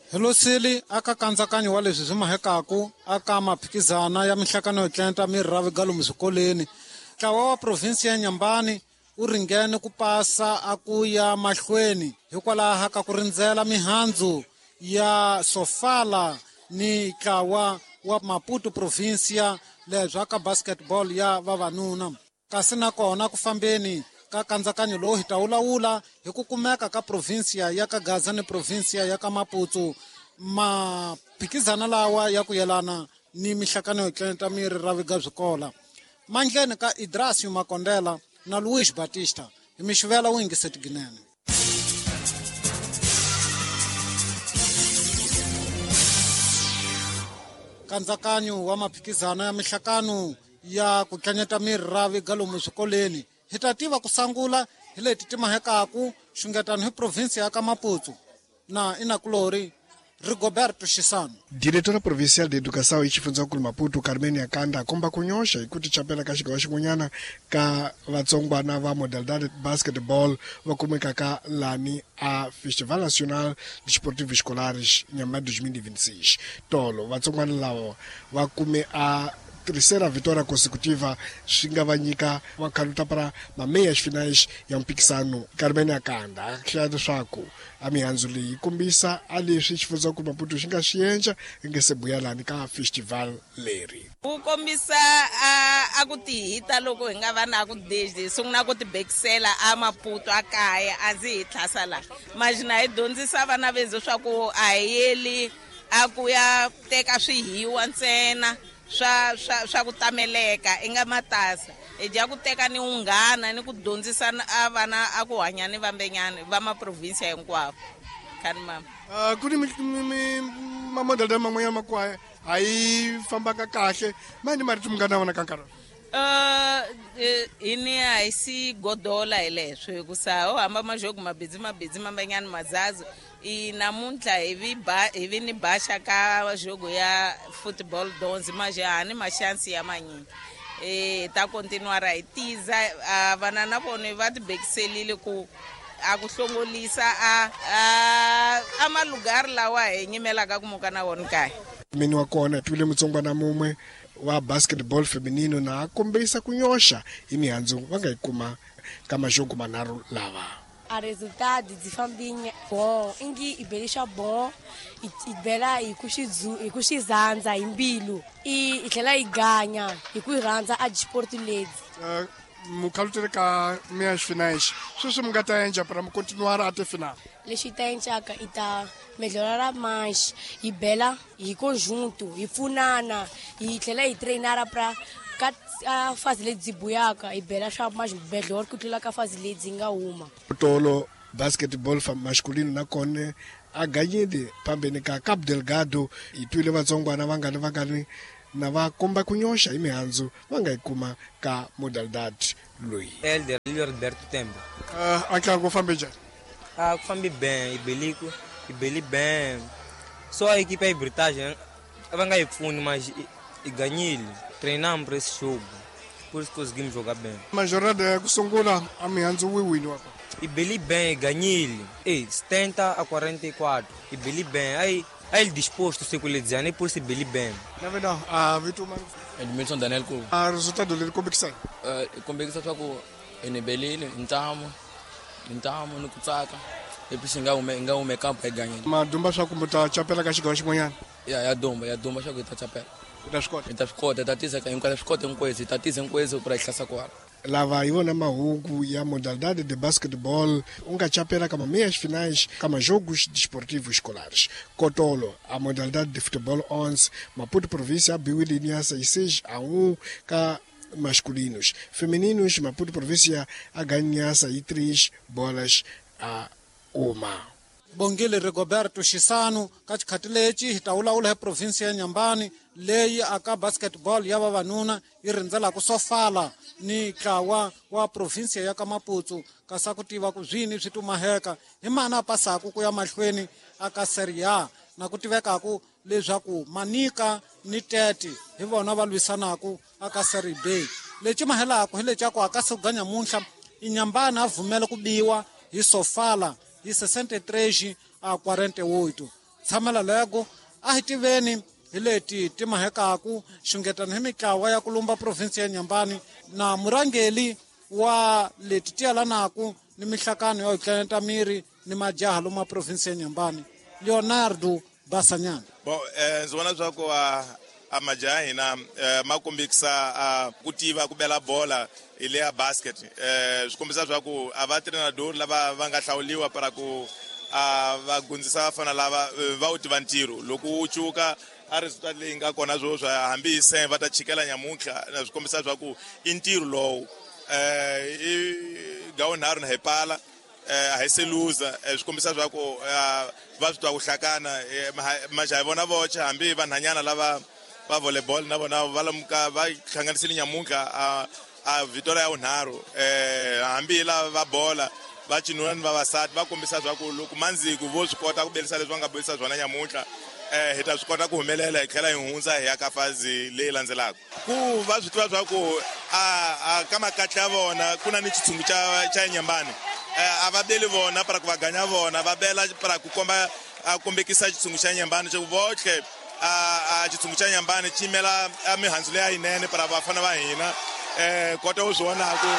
Hello sili aka kanzakanyo wa leswi swi mahekaku aka maphikizana ya mihlakano yo tlenta mirhi galomu swikoleni. Ntlawa wa provinsi ya Nyambani u ringene ku pasa akuya mahlweni hikwalaho ka ku rindzela mihandzu ya Sofala ni ntlawa wa Maputo provincia lebyi aka basketball ya vavanuna. Kasi nakona ku fambeni ka kanzakanyo lowu hi ta wulawula hi ku kumeka ka provincia ya ka Gaza ni provincia ya ka Maputo. Maphikizana lawa ya ku yelana ni mihlakano yo tlenta mirhi raviga zwikola. Mandleni ka Idrasio Makondela na Luis Batista hi mixivela wingiseti ginene. Kanzakanyo wa maphikizana ya mihlakano ya ku tlanyeta mirhi raviga lomu swikoleni hi ta tiva ku sangula hi leti timahekaku xungetano hi provinsi ya ka Maputo na Inakulori Rigoberto Shisano. Diretora Provincial de Educação e Chifundzakulu Maputo Carmen Yakanda akomba kunyosha hi ku tichapela ka xigawa xin'wanyana ka vatsongwana va modalidade basketball va kumekaka lani a Festival Nacional de Esportivos Escolares Nyambani 2026. Tolo vatsongwana lava va kume a terceira vitória consecutiva swi nga va nyika va khaluta para mameias finais ya mpikisano. Carmen Yakanda a hlaya leswaku a mihandzu leyi kombisa a leswi Xifundzakulu Maputo xi nga swi endla hi nge se buya lani ka festival leri. Ku kombisa a ku tihita loko hi nga va na ku desde sungula ku tibekisela a Maputo a kaya a ndzi hi tlhasa la majina hi dyondzisa vana vezo swa ku a hi yeli a ku ya teka swihiwa ntsena swa ku tameleka i nga matasa hi dya ku teka ni unghana ni ku dyondzisa a vana a ku hanya ni vambenyana va maprovinsia hinkwavo khani mama. Ku ni mamodalidade man'wanyana makwaya a yi fambaka kahle mani mariti munghana na vona ka nkarhi ini a hi si godola hi leswo hikusa ho hamba majogu mabedzi mambanyana mazazo i namuntlha hi vi ni baxa ka jogo ya football donzi majahani maxansi ya manyingi ta continuara hi tiza vana na vona va tibekiselile ku a ku hlongolisa a malugari lawa hi nyimelaka ku muka na wona kaya. Mini wa kona twile mutsongwana mumwe wa basketball feminino na kombisa kunyosha hi mihandzu va nga yi kuma ka majogo manharhu lava. A resultado de fambinha bom, ingi ibelisha bom, ibela ikushizanza imbilu, itlhela iganya, ikuirhandza a sport lezi. Mukhalutele ka meias finais, sweswi mi nga ta endla para mi continuar até final. Lexi ta endlaka i ta melhorar mais, hi bela hi conjunto, hi pfunana, hi tlhela hi treinara para ka fase leti buyaka hi bela swa mais melhor ku tlula ka fase leti nga huma. Tolo basketball masculino na kone a ganyile pambeni ka Cabo Delgado hi twile vatsongwana vangani na va komba kunyosha hi mihandzu va nga yi kuma ka modalidade loyi. Elder Roberto Temba. Anche ku fambe njhani? Ku fambi bem, i beli bem. Só a equipe é hibridagem, va nga yi pfuni mas i ganyile. Treinamos para esse jogo, por isso conseguimos jogar bem. Mas jornada é que songula a mihandzu win wapa. I beli bem, ganhile. 70 a 44. I beli bem. Aí ele disposto se colher por se beli bem. Na verdade, a Vitor Mano. Edmilson Daniel Couto. A resultado dele como é que sai? Como é que sai com Enebeli, Intamo no Kutsaka. E por isso nga o campo é ganhar. Mas dumba só como tá chapela que chegou hoje manhã. Ya dumba só que tá chapela. Da escola. Da escola, tatiza que enquanto escola tem coisa, tatiza coisa para essa quadra. Lava iona mahungu ya modalidade de basketball unga chapela kama meias finais kama jogos desportivos escolares. Kotolo, a modalidade de futebol 11, Maputo província abriu linha 6-1 ka masculinos. Femininos, Maputo província a ganhar 3 bolas a 1. Bongile Rigoberto Shisano ka xikhati lexi hi ta wulawula hi provinsi ya Nyambani leyi aka basketball ya vavanuna yi rindzela ku Sofala ni ntlawa wa provinsi ya ka Maputo ka sa ku tiva ku zwini swi tumaheka hi mana pasaku ku ya mahlweni aka Serie A na ku tivekaku leswaku Manika ni Tete hi vona va lwisanaku aka Serie B. Lexi mahelaku hi lexi ku aka suganya munhla i Nyambani a vhumela ku biwa hi Sofala hi 63 a 48. tshamela lego a hi tiveni hi leti ti mahekaku xungetana hi mitlawa ya ku lumba provinsi ya Nyambani na murangeli wa leti ti yalanaku ni mihlakano ya tlenta miri ni majaha loma provinsi ya Nyambani Leonardo Basanyana. Ndzi vona leswaku a majaha hina ma kombekisa ku tiva ku bela bola ile ya basket swi kombisa leswaku a va treinador lava va nga hlawuliwa para ku va gundzisa vafana lava va u tiva ntirho loko u chuka a resultat leyi nga kona swa hambi hi se va ta chikela nyamutlha swi kombisa leswaku i ntirho lowu i gawunharhu na hepala a hi se luza swi kombisa leswaku va swi twa ku hlakana majaha vona vocha hambi vanhanyana lava va volleyball na vona va lamuka va hlanganisile nyamutlha a vito ya unharhu hambi lava va bola va cinuna ni vavasati va kombisa leswaku loko mandziki vo swi kota ku belisa leswi va nga belisa swona nyamutlha hi ta swi kota ku humelela hi tlhela hi hundza hi ya ka fazi leyi landzelaka ku va swi tiva leswaku ka makatla ya vona ku na ni xitshungu xa Nyambani a va beli vona para ku va ganya vona va bela para ku kombekisa xitshungu xa Nyambani xo votlhe xitshungu xa Nyambani xi yimela mihandzu leyi yinene para vafana va hina kota u swi vonaku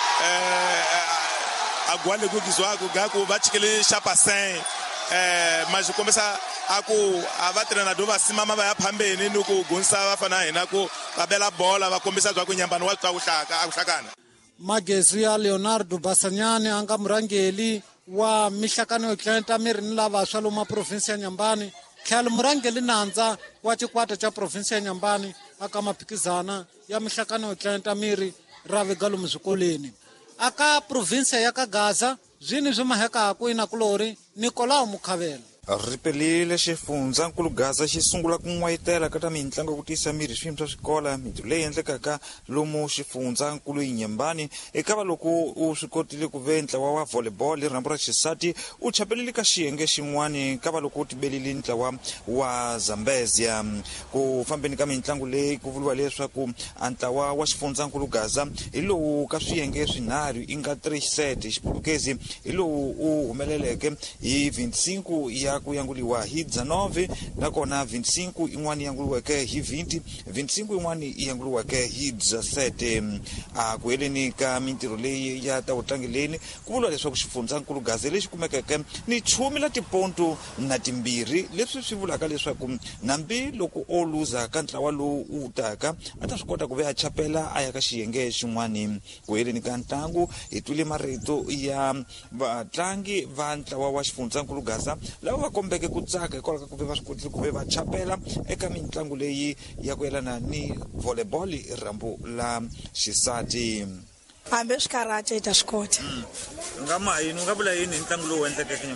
a gwa le ku gizwaku ga ku va chikele xapasen ma swi kombisa aku va treinador va simama va ya phambeni ni ku gunisa vafana hina ku va bela bola va kombisa leswaku Nyambani wa twa ku hlakana. Magezi ya Leonardo Basanyane anga murangeli wa mihlakano yo tlenta miri ni lava swa loma provinsi ya Nyambani tlhelo murangeli nandza wa xikwata xa provinsi ya Nyambani aka maphikizana ya mihlakano yo tlenta miri ra vigalo muzwikoleni aka provinsi ya Kagaza zwini zwi mahekaku inakulori Nicolau Mukhavela. Ripelile xifundzankulu Gaza xi sungula ku n'wayitela ka ta mitlangu ku tisa miri swiyimo swa swikola mintirho leyi endlekaka lomu xifundzankulu Nyambani eka va loko u swi kotile ku ve ntlawa wa volleyball rambu ra xisati u chapelele ka xiyenge xin'wani ka va loko u tibelile ntlawa wa Zambezia ku fambeni ka mitlangu leyi ku vuliwa leswaku ntlawa wa xifundzankulu Gaza hi lowu ka swiyenge swinharhu i nga 3 set xipulukezi hi lowu u humeleleke hi 25 ya ku yanguliwa hi 19 nakona 25 in'wana yanguliweke hi 25 in'wana yanguliweke hi 17 a ku heleni ka mintirho leyi ya ta utlangileni ku vula leswaku xifundzankulu Gaza lexi kumekeke ni 10 la tiponto na timbirhi leswi swi vulaka leswaku nambi loko o luza ka ntlawa lowu u taka a ta swi kota ku ve a chapela a ya ka xiyenge xin'wani ku heleni ka ntlangu hi twile marito ya vatlangi va ntlawa wa xifundzankulu Gaza lava va kombeke ku tsaka hikwalaho ka ku ve va swi kotile ku ve va chapela eka mitlangu leyi ya ku yelana ni volleyball rambu la xisati hambi swi karate hi ta swi kota yini u nga vula yini hi ntlangu lowu endlekeke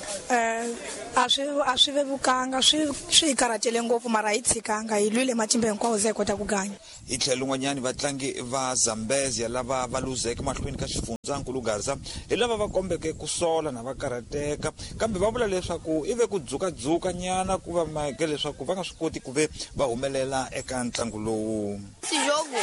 nyamutlha a swi vevukanga swi hi karatele ngopfu mara hi tshikanga hi lwile matimba hinkwawo ze hi kota ku ganya hi tlhelo n'wanyani vatlangi va Zambezia lava va luzeke mahlweni ka xifundzankulu Gaza hi lava va kombeke ku sola na va karateka kambe va vula leswaku i ve ku dzukadzuka nyana ku va make leswaku va nga swi koti ku ve va humelela eka ntlangu lowu. Esse jogo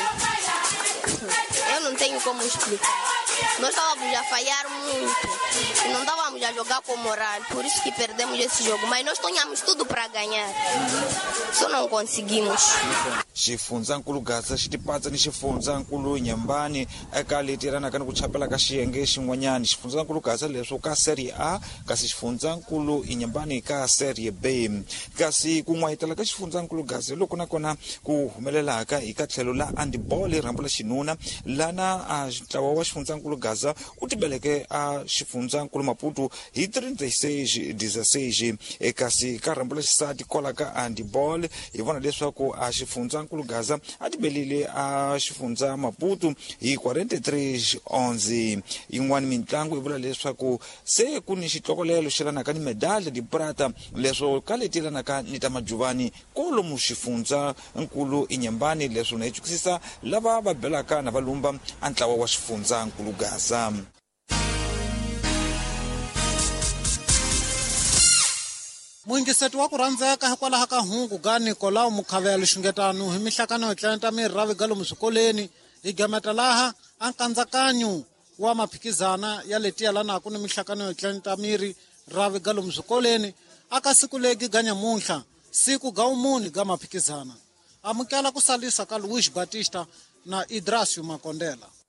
eu não tenho como explicar. Nós estávamos a falhar muito e não estávamos a jogar com moral, por isso que perdemos esse jogo. Mas nós tínhamos tudo para ganhar, só não conseguimos. Xifundzankulu Gaza xi tipatsa ni xifundzankulu Nyambani eka leti yelanaka ni ku chapela ka xiyenge xin'wanyani. Xifundzankulu Gaza leswo ka Serie A kasi xifundzankulu Nyambani ka Serie B. Kasi ku n'wayitela ka xifundzankulu Gaza loko nakona ku humelelaka hi ka tlhelo la handball rambu la xinuna lana a ntlawa wa xifundzankulu Gaza u tibeleke a xifundzankulu Maputo hi 36-16 kasi ka rambu la xisati kola ka handball hi vona leswaku a xifundzankulu Gaza a tibelile a xifundza Maputo hi 43-11 yin'wana mitlangu i vula leswaku se ku ni xitlokolelo xelanaka ni medalha di prata leswo ka leti yelanaka ni ta majuvani kolomu xifundzankulu Nyambani leswo na echukisisa lava va belaka na valumba a ntlawa wa xifundzankulu Gaza. Muingiseti wa ku rhandzeka hikwalaho ka hungu ga Nicolau Mukhavela xungetano hi mihlakano yo tlenta miri ra vigalo muswikoleni hi gemeta laha a nkandzakanyo wa maphikizana ya leti yelanaka ni mihlakano yo tlenta miri ravi ga lomu swikoleni aka siku legi ga nyamuntlha siku ga umuni ga maphikizana amukela ku salisa ka Luis Batista na Idrasio Makondela.